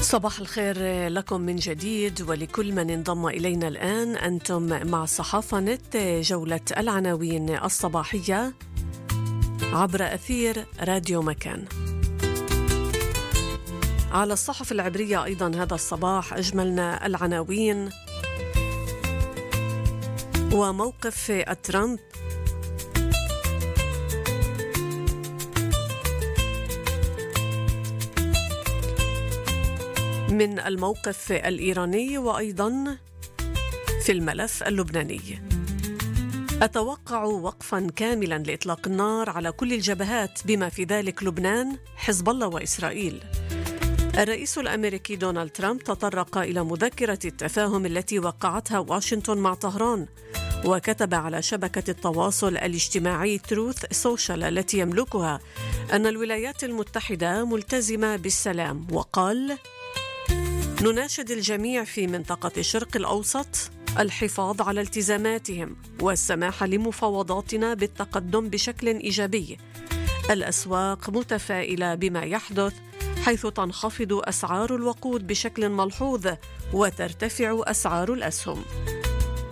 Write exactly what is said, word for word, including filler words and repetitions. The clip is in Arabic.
صباح الخير لكم من جديد ولكل من انضم إلينا الآن. أنتم مع صحافة نت، جولة العناوين الصباحية عبر أثير راديو مكان. على الصحف العبرية أيضا هذا الصباح أجملنا العناوين: وموقف ترامب، من الموقف الإيراني وأيضا في الملف اللبناني. أتوقع وقفا كاملا لإطلاق النار على كل الجبهات بما في ذلك لبنان، حزب الله وإسرائيل. الرئيس الأمريكي دونالد ترامب تطرق إلى مذكرة التفاهم التي وقعتها واشنطن مع طهران، وكتب على شبكة التواصل الاجتماعي تروث سوشيال التي يملكها أن الولايات المتحدة ملتزمة بالسلام، وقال: نناشد الجميع في منطقة الشرق الأوسط الحفاظ على التزاماتهم والسماح لمفاوضاتنا بالتقدم بشكل إيجابي. الأسواق متفائلة بما يحدث، حيث تنخفض أسعار الوقود بشكل ملحوظ وترتفع أسعار الأسهم.